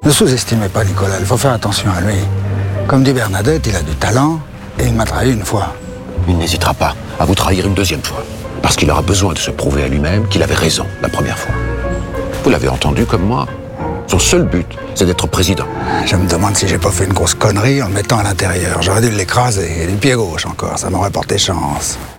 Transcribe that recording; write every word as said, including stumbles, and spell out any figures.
Ne sous-estimez pas Nicolas, il faut faire attention à lui. Comme dit Bernadette, il a du talent et il m'a trahi une fois. Il n'hésitera pas à vous trahir une deuxième fois. Parce qu'il aura besoin de se prouver à lui-même qu'il avait raison la première fois. Vous l'avez entendu comme moi. Son seul but, c'est d'être président. Je me demande si j'ai pas fait une grosse connerie en le mettant à l'intérieur. J'aurais dû l'écraser, et du pied gauche encore, ça m'aurait porté chance.